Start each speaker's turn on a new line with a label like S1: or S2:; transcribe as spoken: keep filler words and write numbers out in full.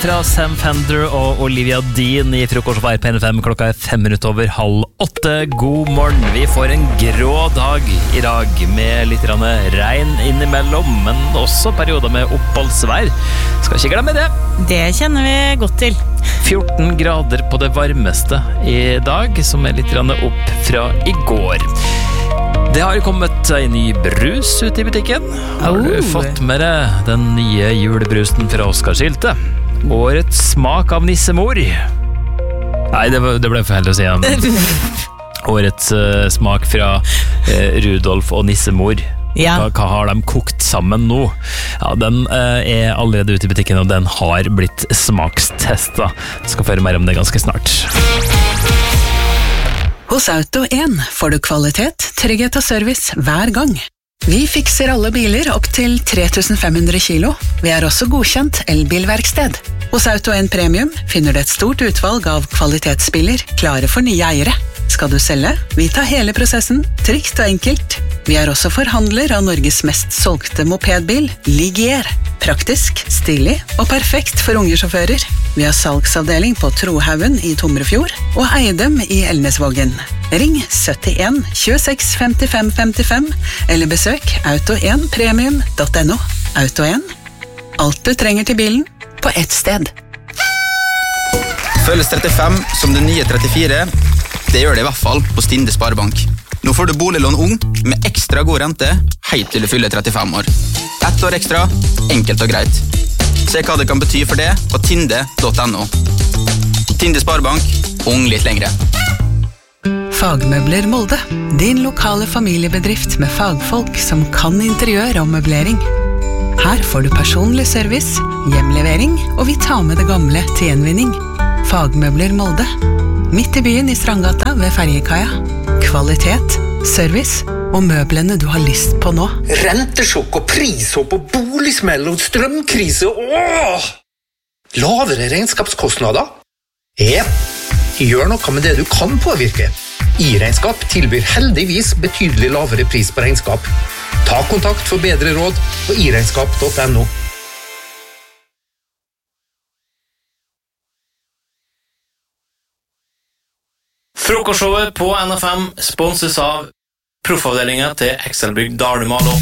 S1: fra Sam Fender og Olivia Dean i frokost på P N F M. Klokka er fem minutter over halv åtte. God morgen. Vi får en grå dag i dag med litt regn innimellom, men også perioder med oppholdsvær. Skal ikke glemme det.
S2: Det kjenner vi godt til.
S1: fjorten grader på det varmeste i dag, som er litt opp fra i går. Det har kommet en ny brus ut i butikken. Har du
S2: Oh.
S1: fått med deg den nye julebrusen fra Oscarskiltet? Årets smak av nissemor. Nei, det, var, det ble for heldig å si igjen. Årets uh, smak fra uh, Rudolf og nissemor.
S2: Ja.
S1: Hva, hva har de kokt sammen nå? Ja, den uh, er allerede ute i butikken, og den har blitt smakstestet. Skal få høre mer om det ganske snart.
S3: Hos Auto en får du kvalitet, trygghet og service hver gang. Vi fikser alle biler opp til tre tusen fem hundre kilo. Vi er også godkjent elbilverksted. Hos Auto en Premium finner du et stort utvalg av kvalitetsbiler klare for nye eiere. Skal du selge? Vi tar hele prosessen, trygt og enkelt. Vi er også forhandler av Norges mest solgte mopedbil, Ligier. Praktisk, stilig og perfekt for unge sjåfører. Vi har salgsavdeling på Trohaugen i Tomrefjord og Eidem i Elnesvågen. Ring syttien tjueseks femtifem femtifem eller besøk auto en premium punktum no. Auto en. Alt du trenger til bilen på ett sted.
S4: Føles trettifem som det nye trettifire. Det gjør det i hvert fall på Stinde Sparebank. Nå får du boliglån ung med ekstra god rente helt til du fyller trettifem år. Ett år ekstra, enkelt og greit. Se hva det kan bety for det på tinde punktum no. Tinde Sparebank, ung litt lengre.
S3: Fagmøbler Molde. Din lokale familiebedrift med fagfolk som kan interiør og møblering. Her får du personlig service, hjemlevering, og vi tar med det gamle til gjenvinning. Fagmøbler Molde. Midt i byen i Strandgata ved Ferjekaia. Kvalitet, service og møblene du har lyst på nå.
S5: Rentesjokk og prishopp og boligsmell og strømkrise. Åh! Lavere regnskapskostnader? Ja, gjør noe med det du kan påvirke. I-regnskap tilbyr heldigvis betydelig lavere pris på regnskap. Ta kontakt for bedre råd på i regnskap punktum no.
S6: Frokostshowet på N F M sponses av proffavdelingen til Excelbygg Dalemalo.